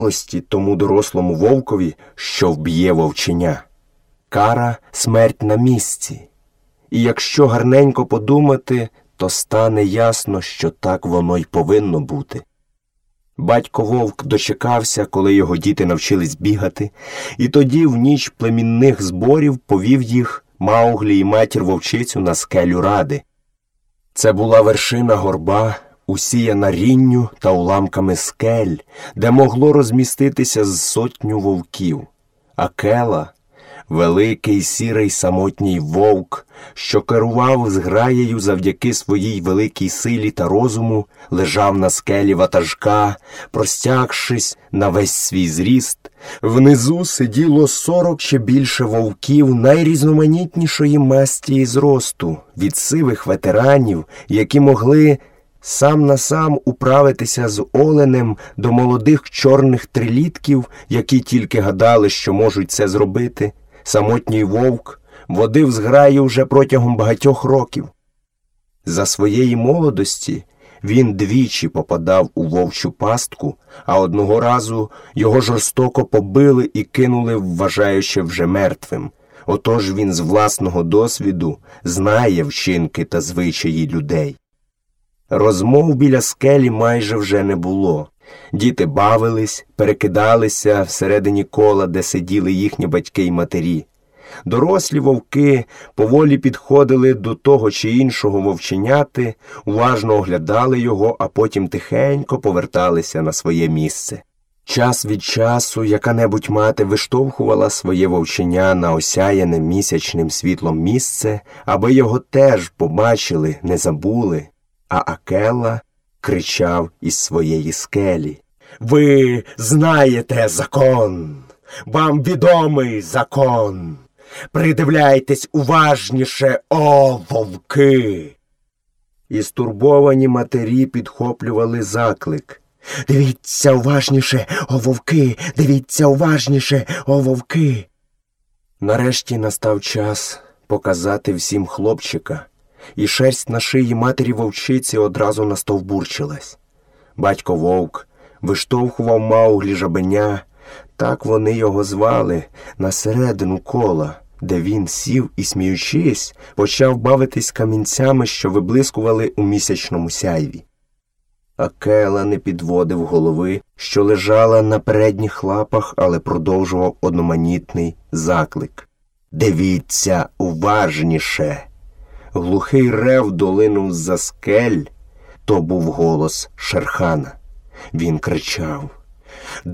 милості тому дорослому вовкові, що вб'є вовченя. Кара – смерть на місці. І якщо гарненько подумати, то стане ясно, що так воно й повинно бути. Батько вовк дочекався, коли його діти навчились бігати, і тоді в ніч племінних зборів повів їх Мауглі і матір вовчицю на скелю Ради. Це була вершина горба, усіяна рінню та уламками скель, де могло розміститися з 100 вовків. Акела – великий сірий самотній вовк, що керував зграєю завдяки своїй великій силі та розуму, лежав на скелі ватажка, простягшись на весь свій зріст. Внизу сиділо 40 чи більше вовків найрізноманітнішої масті і зросту, від сивих ветеранів, які могли сам на сам управитися з оленем, до молодих чорних трилітків, які тільки гадали, що можуть це зробити. Самотній вовк водив зграю вже протягом багатьох років. За своєї молодості він двічі попадав у вовчу пастку, а одного разу його жорстоко побили і кинули, вважаючи вже мертвим. Отож він з власного досвіду знає вчинки та звичаї людей. Розмов біля скелі майже вже не було. Діти бавились, перекидалися всередині кола, де сиділи їхні батьки й матері. Дорослі вовки поволі підходили до того чи іншого вовченяти, уважно оглядали його, а потім тихенько поверталися на своє місце. Час від часу яка-небудь мати виштовхувала своє вовченя на осяяне місячним світлом місце, аби його теж побачили, не забули. А Акела кричав із своєї скелі: «Ви знаєте закон! Вам відомий закон! Придивляйтесь уважніше, о вовки!» І стурбовані матері підхоплювали заклик: «Дивіться уважніше, о вовки! Дивіться уважніше, о вовки!» Нарешті настав час показати всім хлопчика, і шерсть на шиї матері вовчиці одразу настовбурчилась. Батько вовк виштовхував Мауглі жабеня, так вони його звали, на середину кола, де він сів і, сміючись, почав бавитись камінцями, що виблискували у місячному сяйві. Акела не підводив голови, що лежала на передніх лапах, але продовжував одноманітний заклик: «Дивіться уважніше!» Глухий рев долинув з-за скель. То був голос Шерхана. Він кричав: